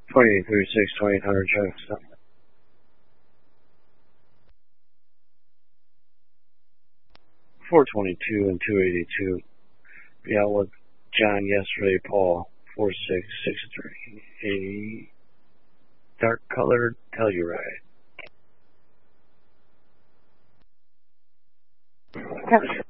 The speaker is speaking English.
2836, 2800 checks. 422 and 282. Be out with John yesterday, Paul, 4663. A dark colored Telluride. Okay.